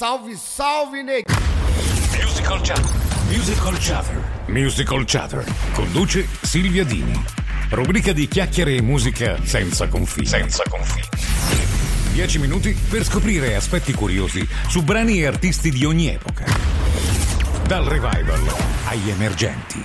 Salve, salve, nego! Musical Chatter. Musical Chatter. Musical Chatter. Conduce Silvia Dini. Rubrica di chiacchiere e musica senza confini. Senza confini. 10 minuti per scoprire aspetti curiosi su brani e artisti di ogni epoca. Dal revival agli emergenti.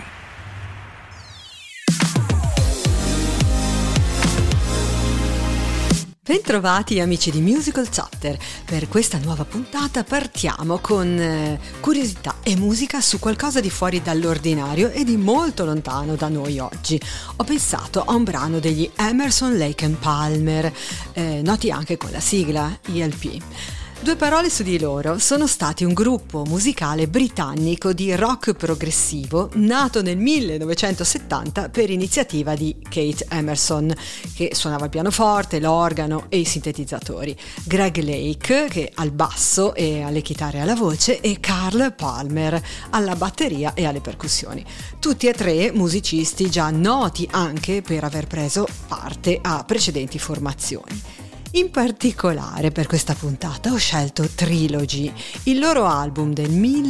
Bentrovati amici di Musical Chatter. Per questa nuova puntata partiamo con curiosità e musica su qualcosa di fuori dall'ordinario e di molto lontano da noi oggi. Ho pensato a un brano degli Emerson, Lake and Palmer, noti anche con la sigla ELP. Due parole su di loro: sono stati un gruppo musicale britannico di rock progressivo nato nel 1970 per iniziativa di Kate Emerson, che suonava il pianoforte, l'organo e i sintetizzatori, Greg Lake, che al basso e alle chitarre e alla voce, e Carl Palmer alla batteria e alle percussioni. Tutti e tre musicisti già noti anche per aver preso parte a precedenti formazioni. In particolare per questa puntata ho scelto Trilogy, il loro album del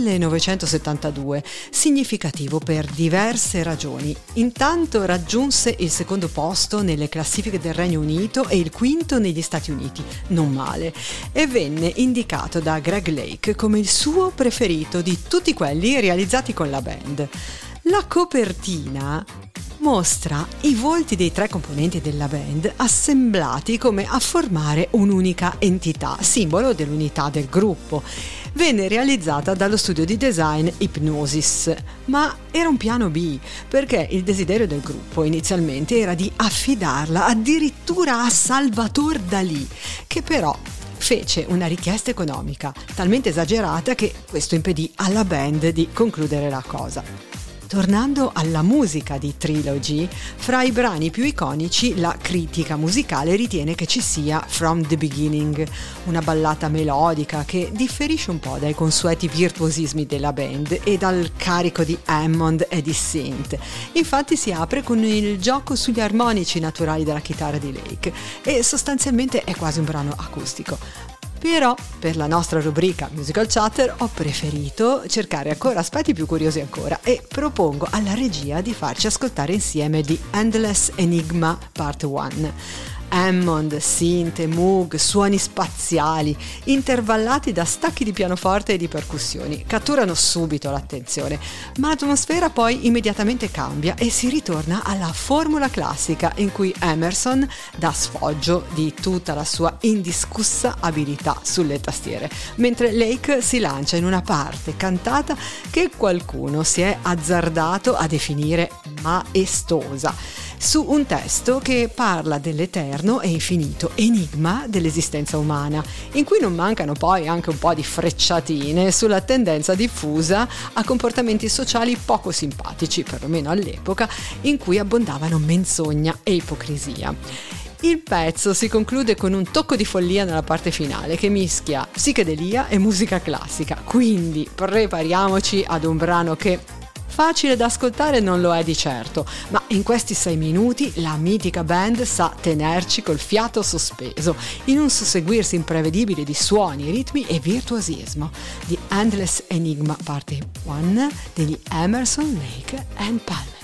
1972, significativo per diverse ragioni. Intanto raggiunse il secondo posto nelle classifiche del Regno Unito e il quinto negli Stati Uniti, non male, e venne indicato da Greg Lake come il suo preferito di tutti quelli realizzati con la band. La copertina mostra i volti dei tre componenti della band assemblati come a formare un'unica entità, simbolo dell'unità del gruppo. Venne realizzata dallo studio di design Hipgnosis, ma era un piano B, perché il desiderio del gruppo inizialmente era di affidarla addirittura a Salvador Dalì, che però fece una richiesta economica talmente esagerata che questo impedì alla band di concludere la cosa. Tornando alla musica di Trilogy, fra i brani più iconici la critica musicale ritiene che ci sia From the Beginning, una ballata melodica che differisce un po' dai consueti virtuosismi della band e dal carico di Hammond e di synth. Infatti si apre con il gioco sugli armonici naturali della chitarra di Lake e sostanzialmente è quasi un brano acustico. Però per la nostra rubrica Musical Chatter ho preferito cercare ancora aspetti più curiosi ancora e propongo alla regia di farci ascoltare insieme The Endless Enigma Part 1. Hammond, synth, Moog, suoni spaziali, intervallati da stacchi di pianoforte e di percussioni, catturano subito l'attenzione, ma l'atmosfera poi immediatamente cambia e si ritorna alla formula classica in cui Emerson dà sfoggio di tutta la sua indiscussa abilità sulle tastiere, mentre Lake si lancia in una parte cantata che qualcuno si è azzardato a definire maestosa, su un testo che parla dell'eterno e infinito enigma dell'esistenza umana, in cui non mancano poi anche un po' di frecciatine sulla tendenza diffusa a comportamenti sociali poco simpatici, perlomeno all'epoca, in cui abbondavano menzogna e ipocrisia. Il pezzo si conclude con un tocco di follia nella parte finale che mischia psichedelia e musica classica, quindi prepariamoci ad un brano che facile da ascoltare non lo è di certo, ma in questi 6 minuti la mitica band sa tenerci col fiato sospeso in un susseguirsi imprevedibile di suoni, ritmi e virtuosismo. The Endless Enigma Part 1 degli Emerson, Lake and Palmer.